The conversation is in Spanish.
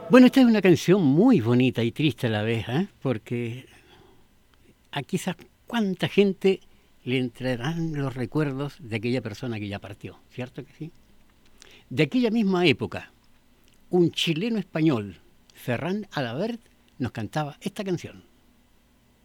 Bueno, esta es una canción muy bonita y triste a la vez, ¿eh? Porque a quizás cuánta gente le entrarán los recuerdos de aquella persona que ya partió, ¿cierto que sí? De aquella misma época, un chileno español, Ferran Alabert, nos cantaba esta canción.